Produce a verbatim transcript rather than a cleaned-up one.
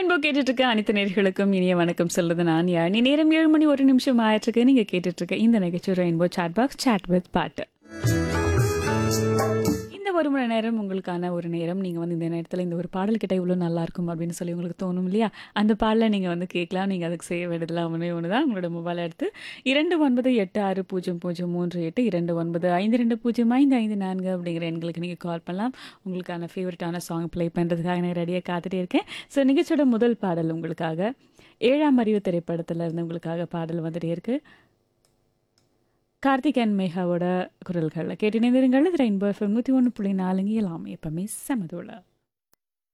Rainbow கேட்டுட்டு இருக்க அனைத்து நேர்களுக்கும் இனிய வணக்கம் சொல்லுது நான் யானி. நேரம் ஏழு மணி ஒரு நிமிஷம் ஆயிட்டிருக்கு. நீங்க கேட்டுட்டு இருக்க இந்த நிகழ்ச்சி rainbow chat box chat with பாட்டு. இந்த ஒரு மணி நேரம் உங்களுக்கான ஒரு நேரம். நீங்கள் வந்து இந்த நேரத்தில் இந்த ஒரு பாடல் கிட்ட இவ்வளோ நல்லா இருக்கும் அப்படின்னு சொல்லி உங்களுக்கு தோணும் இல்லையா? அந்த பாடலை நீங்கள் வந்து கேட்கலாம். நீங்கள் அதுக்கு செய்ய வேண்டியதெல்லாம் ஒன்றே ஒன்று தான். உங்களோட மொபைலை எடுத்து இரண்டு ஒன்பது எட்டு ஆறு பூஜ்ஜியம் பூஜ்ஜியம் மூன்று எட்டு இரண்டு ஒன்பது ஐந்து ரெண்டு பூஜ்ஜியம் ஐந்து ஐந்து நான்கு அப்படிங்கிற எண்களுக்கு நீங்கள் கால் பண்ணலாம். உங்களுக்கான ஃபேவரட்டான சாங் ப்ளே பண்ணுறதுக்காக நான் ரெடியாக காத்துட்டே இருக்கேன். ஸோ நிகழ்ச்சியோட முதல் பாடல் உங்களுக்காக ஏழாம் அறிவு திரைப்படத்தில் இருந்து உங்களுக்காக பாடல் வந்துட்டே இருக்கு. கார்த்திக் அண்ட் மேகாவோட குரல்களில் கேட்டு நேர்ந்தீர்கள். இது ரெயின்போ எஃப்எம் நூற்றி ஒன்று புள்ளி நாலுங்க எல்லாமே எப்பவுமே சமதோட